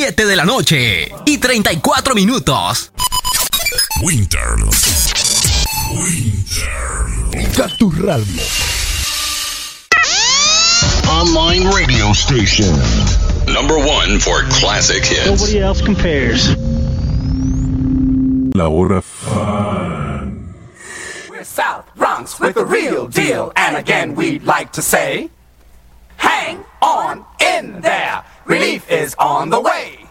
7 de la noche y 34 minutos. Winter. Cactus Radio. Online radio station. Number one for classic hits. Nobody else compares. La hora fan. We're South Bronx with the real deal. And again, we'd like to say, hang on in there. Relief is on the way.